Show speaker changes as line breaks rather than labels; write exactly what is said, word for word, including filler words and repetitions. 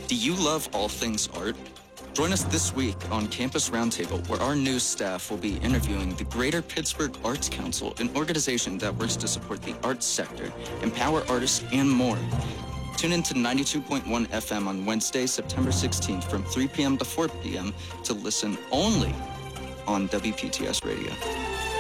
Do you love all things art? Join us this week on Campus Roundtable, where our news staff will be interviewing the Greater Pittsburgh Arts Council, an organization that works to support the arts sector, empower artists, and more. Tune in to ninety-two point one F M on Wednesday, September sixteenth from three p.m. to four p.m. to listen only on W P T S Radio.